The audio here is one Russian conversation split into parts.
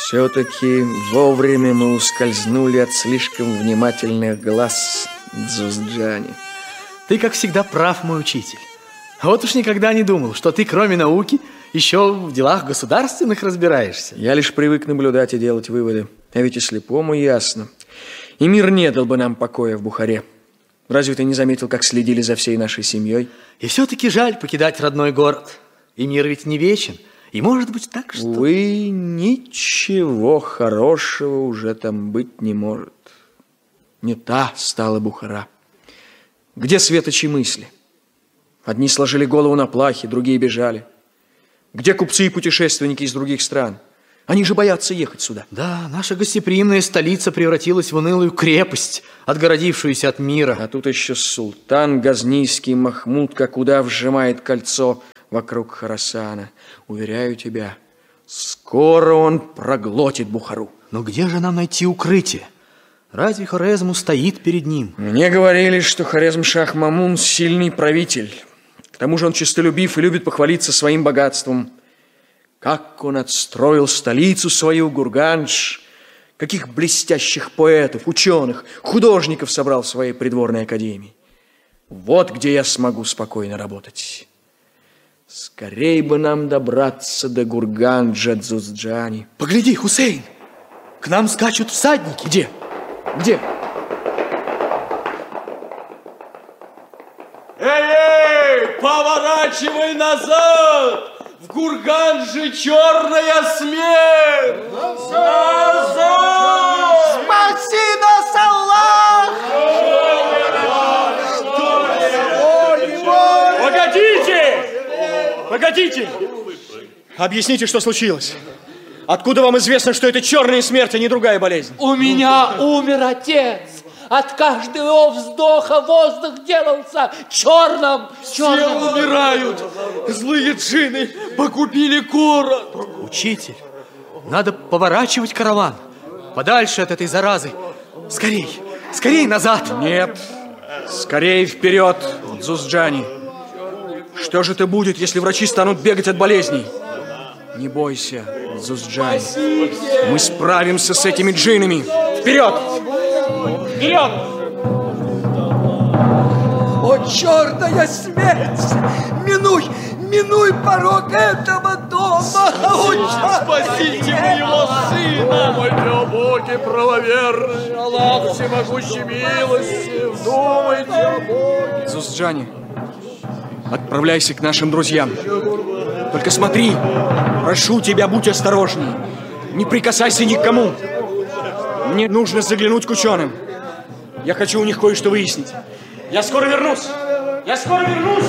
Все-таки вовремя мы ускользнули от слишком внимательных глаз Джузджани. Ты, как всегда, прав, мой учитель. Вот уж никогда не думал, что ты, кроме науки, еще в делах государственных разбираешься. Я лишь привык наблюдать и делать выводы. А ведь и слепому ясно. И мир не дал бы нам покоя в Бухаре. Разве ты не заметил, как следили за всей нашей семьей? И все-таки жаль покидать родной город. И мир ведь не вечен. И может быть так, что... Увы, ничего хорошего уже там быть не может. Не та стала Бухара. Где светочи мысли? Одни сложили голову на плахе, другие бежали. Где купцы и путешественники из других стран? Они же боятся ехать сюда. Да, наша гостеприимная столица превратилась в унылую крепость, отгородившуюся от мира. А тут еще султан Газнийский Махмуд, как удав сжимает кольцо вокруг Хорасана. Уверяю тебя, скоро он проглотит Бухару. Но где же нам найти укрытие? Разве Хорезм устоит перед ним? Мне говорили, что Хорезм-шах Мамун сильный правитель. К тому же он честолюбив и любит похвалиться своим богатством. Как он отстроил столицу свою, Гургандж, каких блестящих поэтов, ученых, художников собрал в своей придворной академии. Вот где я смогу спокойно работать. Скорей бы нам добраться до Гурганджа, Джузджани. Погляди, Хусейн, к нам скачут всадники. Где? Где? Эй, поворачивай назад! В Гургандже черная смерть! Назад! Спаси нас, Аллах! Погодите! Погодите! Объясните, что случилось. Откуда вам известно, что это черная смерть, а не другая болезнь? У меня умер отец. От каждого вздоха воздух делался черным. Все умирают. Злые джинны погубили город. Учитель, надо поворачивать караван подальше от этой заразы. Скорей, скорей назад. Нет, скорее вперед, Джузджани. Что же это будет, если врачи станут бегать от болезней? Не бойся, Джузджани. Мы справимся с этими джиннами. Вперед! Вперед! О, черная смерть! Минуй порог этого дома! Спасите моего сына! Мой глубокий правоверный, Аллах всемогущий милости, вдумайте о Боге. Джузджани, отправляйся к нашим друзьям. Только смотри, прошу тебя, будь осторожней. Не прикасайся ни к кому. Мне нужно заглянуть к ученым. Я хочу у них кое-что выяснить. Я скоро вернусь. Я скоро вернусь.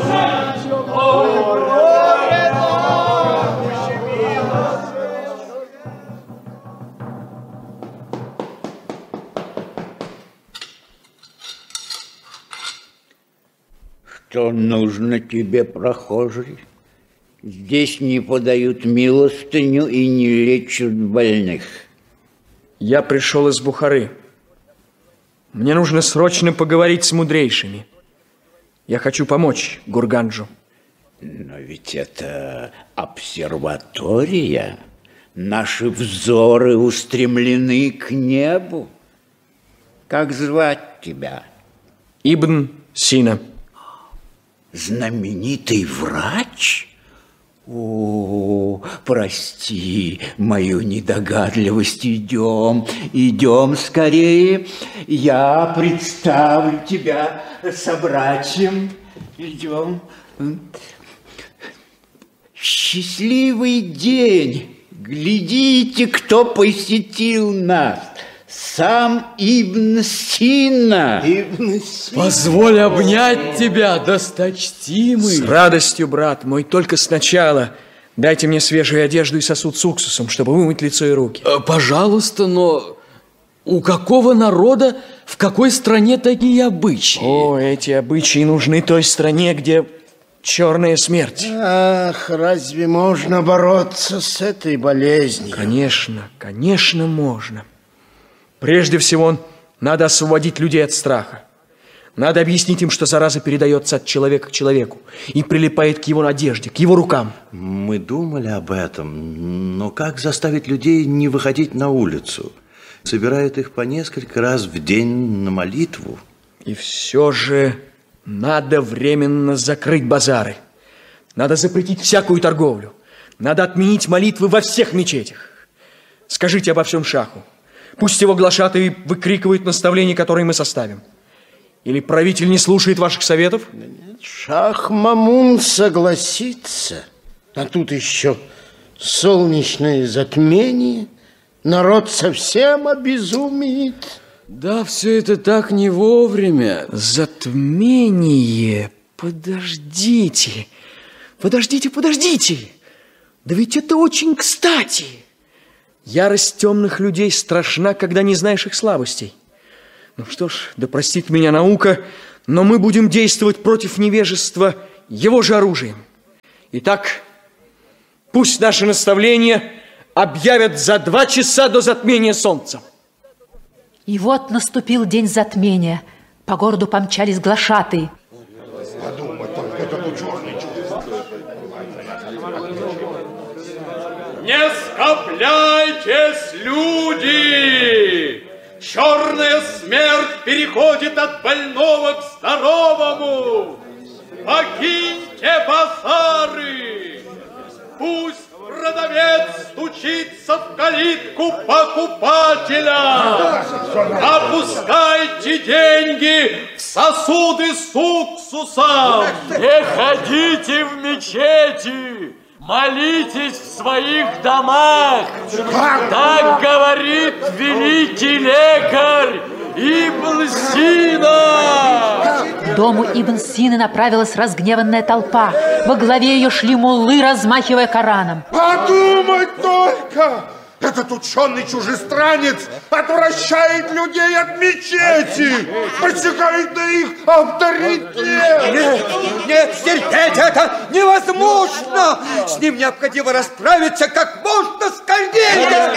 Что нужно тебе, прохожий? Здесь не подают милостыню и не лечат больных. Я пришел из Бухары. Мне нужно срочно поговорить с мудрейшими. Я хочу помочь Гурганджу. Но ведь это обсерватория. Наши взоры устремлены к небу. Как звать тебя? Ибн Сина. Знаменитый врач? О, прости мою недогадливость. Идем скорее. Я представлю тебя собратьям. Идем. Счастливый день. Глядите, кто посетил нас. Сам Ибн Сина. Позволь обнять тебя, досточтимый. С радостью, брат мой, только сначала дайте мне свежую одежду и сосуд с уксусом, чтобы вымыть лицо и руки. Пожалуйста, но у какого народа, в какой стране такие обычаи? О, эти обычаи нужны той стране, где черная смерть. Ах, разве можно бороться с этой болезнью? Конечно, конечно, можно. Прежде всего, надо освободить людей от страха. Надо объяснить им, что зараза передается от человека к человеку и прилипает к его одежде, к его рукам. Мы думали об этом, но как заставить людей не выходить на улицу? Собирают их по несколько раз в день на молитву. И все же надо временно закрыть базары. Надо запретить всякую торговлю. Надо отменить молитвы во всех мечетях. Скажите обо всем шаху. Пусть его глашатые выкрикивают наставления, которые мы составим. Или правитель не слушает ваших советов? Шах Мамун согласится. А тут еще солнечное затмение. Народ совсем обезумеет. Да, все это так не вовремя. Затмение? Подождите. Подождите. Да ведь это очень кстати. Ярость темных людей страшна, когда не знаешь их слабостей. Ну что ж, да простит меня наука, но мы будем действовать против невежества его же оружием. Итак, пусть наши наставления объявят за 2 часа до затмения солнца. И вот наступил день затмения. По городу помчались глашатые. Не скопляйтесь, люди! Черная смерть переходит от больного к здоровому! Покиньте базары! Пусть продавец стучится в калитку покупателя! Опускайте деньги в сосуды с уксусом! Не ходите в мечети! Молитесь в своих домах! Так говорит великий лекарь Ибн Сина! К дому Ибн Сины направилась разгневанная толпа. Во главе ее шли муллы, размахивая Кораном. Подумать только! Этот ученый чужестранец отвращает людей от мечети, посягает на их авторитет. Нет, терпеть это невозможно! С ним необходимо расправиться как можно скорее!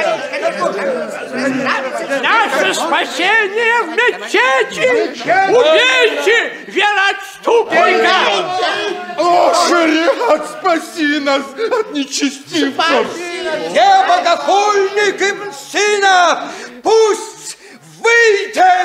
Наше спасение в мечети! Убейте вероотступника! О, шариат, спаси нас от нечестивцев! Я богохульник Ибн Сина! Пусть выйдет!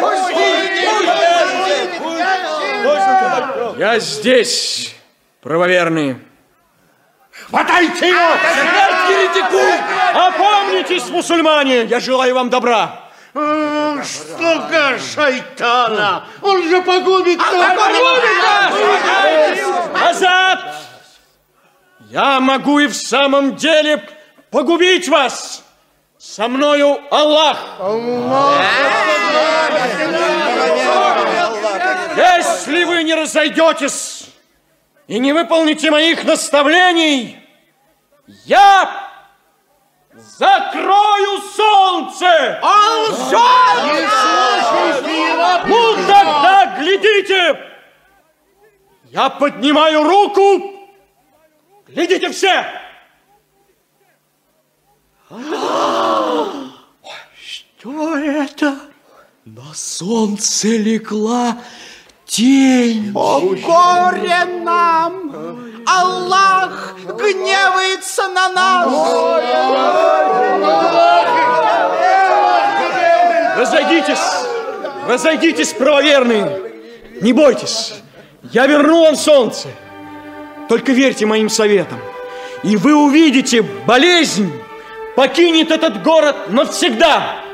Я здесь, правоверные. Хватайте его! Смерть еретику! Опомнитесь, мусульмане! Я желаю вам добра! Слуга шайтана! Он же погубит нас! Назад! Я могу и в самом деле погубить вас! Со мною Аллах! Если вы не разойдетесь и не выполните моих наставлений, я закрою солнце! Он лжет! Ну тогда глядите! Я поднимаю руку! Глядите все! Что это? На солнце легла тень. О, горе нам! Аллах гневается на нас! Разойдитесь, правоверные! Не бойтесь, я верну вам солнце. Только верьте моим советам, и вы увидите, болезнь покинет этот город навсегда.